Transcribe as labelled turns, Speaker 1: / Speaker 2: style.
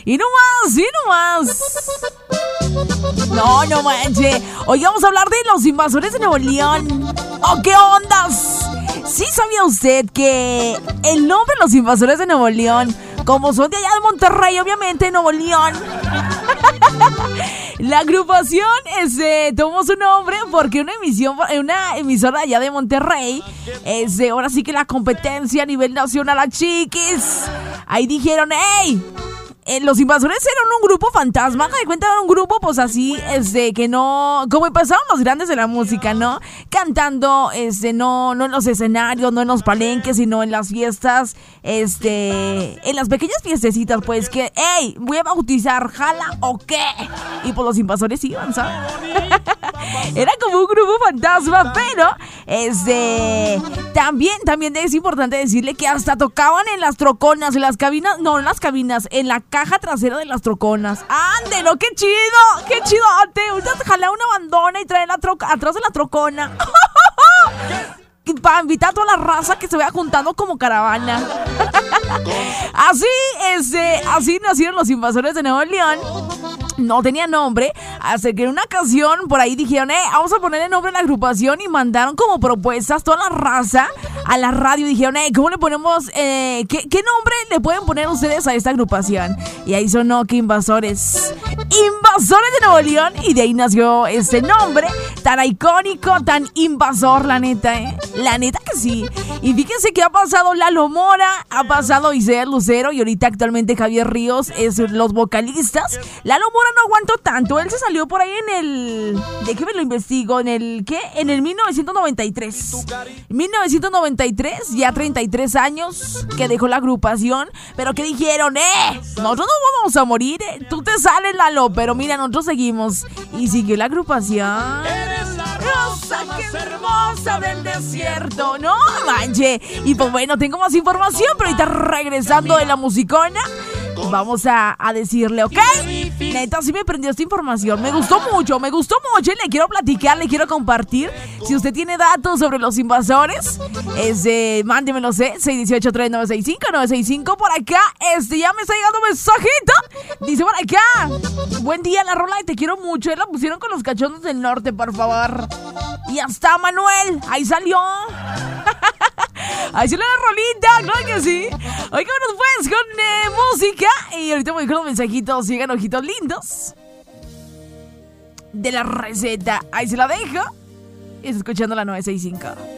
Speaker 1: Y no más, y no más. No manche. Hoy vamos a hablar de los invasores de Nuevo León. ¡Oh, qué ondas! ¿Sí sabía usted que el nombre de los invasores de Nuevo León, como son de allá de Monterrey, obviamente, Nuevo León, la agrupación tomó su nombre porque una emisora allá de Monterrey, ahora sí que la competencia a nivel nacional a chiquis, ahí dijeron, ¡hey! Los invasores eran un grupo fantasma, de cuenta era un grupo pues así, que no, como empezaron los grandes de la música, ¿no? Cantando, no en los escenarios, no en los palenques, sino en las fiestas, en las pequeñas fiestecitas, pues que, hey, voy a bautizar, jala o qué, y pues los invasores iban, ¿sabes? Era como un grupo fantasma, pero, también es importante decirle que hasta tocaban en las troconas, en las cabinas, no en las cabinas, en la caja trasera de las troconas. ¡Ándelo! ¡Qué chido! ¡Qué chidote! Ahorita jala una bandona y trae la troca atrás de la trocona. Para invitar a toda la raza que se vaya juntando como caravana. Así nacieron los invasores de Nuevo León. No tenía nombre, hasta que en una ocasión por ahí dijeron, vamos a ponerle nombre a la agrupación, y mandaron como propuestas toda la raza a la radio. Dijeron, ¿cómo le ponemos, qué nombre le pueden poner ustedes a esta agrupación? Y ahí sonó que Invasores de Nuevo León, y de ahí nació este nombre tan icónico, tan invasor, la neta, la neta que sí. Y fíjense que ha pasado Lalo Mora, ha pasado Isaías Lucero, y ahorita actualmente Javier Ríos es los vocalistas. Lalo Mora no aguantó tanto, él se salió por ahí en el... ¿De qué me lo investigo? ¿En el qué? En el 1993. 1993, ya 33 años que dejó la agrupación, pero que dijeron, nosotros no vamos a morir, tú te sales, Lalo, pero mira, nosotros seguimos. Y siguió la agrupación. Eres la rosa que hermosa del desierto. No manche. Y pues bueno, tengo más información, pero ahorita regresando de la musicona, vamos a decirle, ¿ok? Neta, sí me prendió esta información. Me gustó mucho. Y le quiero platicar, le quiero compartir. Si usted tiene datos sobre los invasores, mándemelo, 618-3965-965 por acá. Ya me está llegando un mensajito. Dice por acá, buen día, la rola de Te Quiero Mucho. La pusieron con los Cachondos del Norte, por favor. Y hasta Manuel, ahí salió. Ahí salió la rolita, claro que sí. Oigan, pues con música. Y ahorita voy con los mensajitos. Sigan, ojitos lindos de la receta. Ahí se la dejo. Y está escuchando la 965.